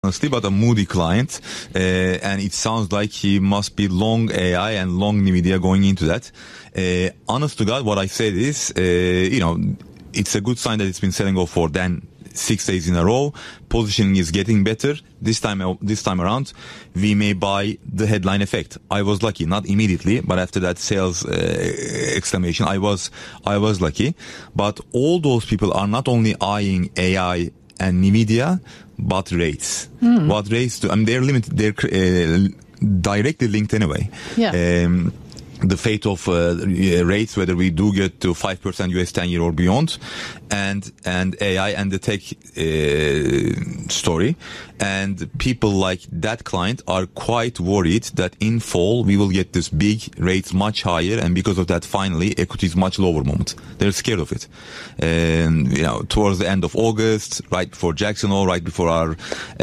honestly, but a Moody client, and it sounds like he must be long AI and long Nvidia going into that. Honest to God, what I said is, it's a good sign that it's been selling off for then 6 days in a row. Positioning is getting better. This time around, we may buy the headline effect. I was lucky, not immediately, but after that sales exclamation, I was lucky. But all those people are not only eyeing AI and Nvidia, but rates. What rates do? I mean, they're limited. They're directly linked anyway. Yeah. The fate of rates, whether we do get to 5% US 10-year or beyond, and AI and the tech story. And people like that client are quite worried that in fall we will get this big rates much higher, and because of that, finally, equities much lower moment. They're scared of it. Towards the end of August, right before Jackson Hole, right before our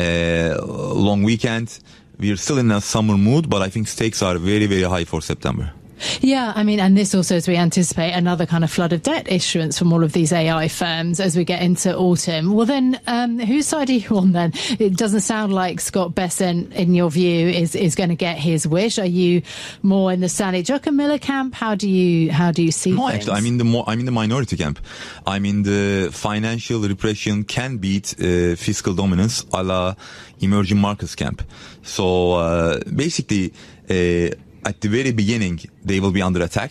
long weekend, we're still in a summer mood, but I think stakes are very, very high for September. Yeah, I mean, and this also as we anticipate another kind of flood of debt issuance from all of these AI firms as we get into autumn. Well, then, whose side are you on then? It doesn't sound like Scott Bessent, in your view, is going to get his wish. Are you more in the Stanley Druckenmiller camp? How do you see things? Actually, I'm in the minority camp. I'm in the financial repression can beat fiscal dominance a la emerging markets camp. So basically, at the very beginning, they will be under attack.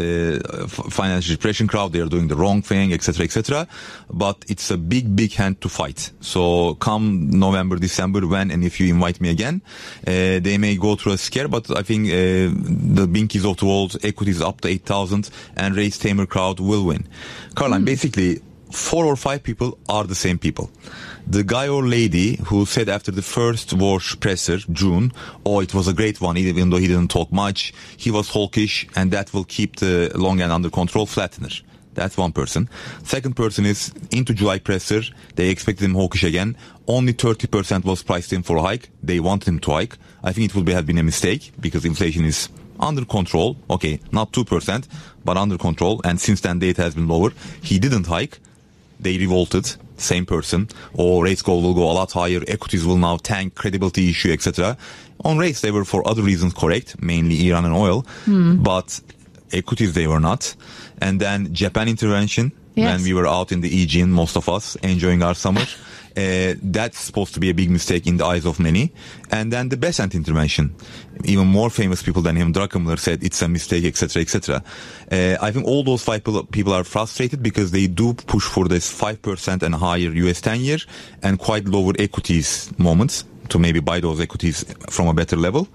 Financial repression crowd, they are doing the wrong thing, etc., etc. But it's a big, big hand to fight. So come November, December, when and if you invite me again, they may go through a scare. But I think the Binkies of the world, equities up to 8,000, and race tamer crowd will win. Caroline, basically, 4 or 5 people are the same people. The guy or lady who said after the first Warsh presser, June, it was a great one, even though he didn't talk much, he was hawkish, and that will keep the long end under control, flattener. That's one person. Second person is into July presser, they expected him hawkish again. Only 30% was priced in for a hike. They wanted him to hike. I think it would have been a mistake, because inflation is under control. Okay, not 2%, but under control, and since then data has been lower. He didn't hike. They revolted, same person, rates will go a lot higher, equities will now tank, credibility issue, etc. On rates, they were for other reasons correct, mainly Iran and oil, but equities they were not. And then Japan intervention, when we were out in the Aegean, most of us, enjoying our summer. That's supposed to be a big mistake in the eyes of many. And then the Bessent intervention. Even more famous people than him, Druckenmiller, said it's a mistake, etc., etc. I think all those 5 people are frustrated because they do push for this 5% and higher US 10-year and quite lower equities moments to maybe buy those equities from a better level.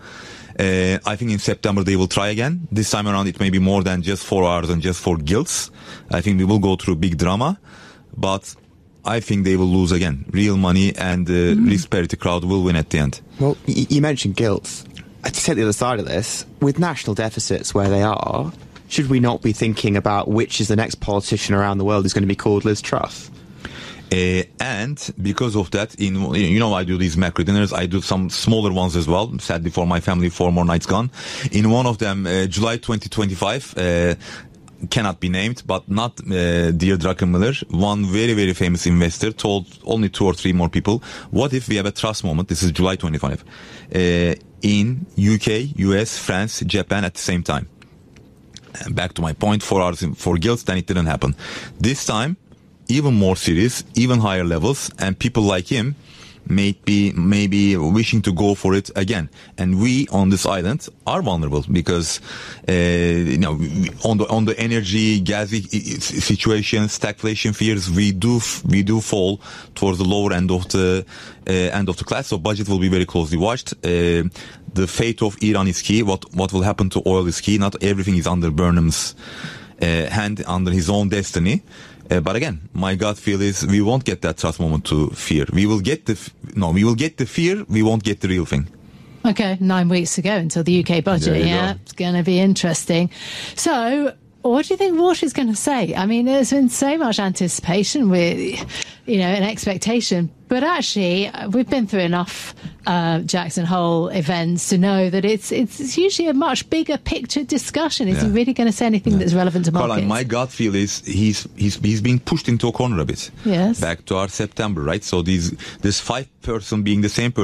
I think in September they will try again. This time around it may be more than just 4 hours and just for gilts. I think we will go through big drama, but I think they will lose again. Real money and the risk parity crowd will win at the end. Well, you mentioned gilts. To take the other side of this, with national deficits where they are, should we not be thinking about which is the next politician around the world who's going to be called Liz Truss? And because of that, I do these macro dinners. I do some smaller ones as well. Sadly for my family, 4 more nights gone. In one of them, July 2025, cannot be named, but not dear Druckenmiller, one very, very famous investor told only 2 or 3 more people, what if we have a trust moment, this is July 25, in UK, US, France, Japan at the same time. And back to my point, 4 hours for gilts, then it didn't happen. This time, even more serious, even higher levels, and people like him maybe wishing to go for it again. And we on this island are vulnerable because on the energy gassy situation, stagflation fears, we do fall towards the lower end of the class. So budget will be very closely watched. The fate of Iran is key. What will happen to oil is key. Not everything is under Burnham's hand, under his own destiny. But again, my gut feel is we won't get that trust moment to fear. We will get the fear. We won't get the real thing. Okay, 9 weeks to go until the UK budget. Yeah, it's going to be interesting. So What do you think Walsh is going to say? I mean, there's been so much anticipation with, and expectation. But actually, we've been through enough Jackson Hole events to know that it's usually a much bigger picture discussion. Is he really going to say anything that's relevant to markets? Caroline, my gut feel is he's being pushed into a corner a bit. Yes. Back to our September, right? So this 5 person being the same person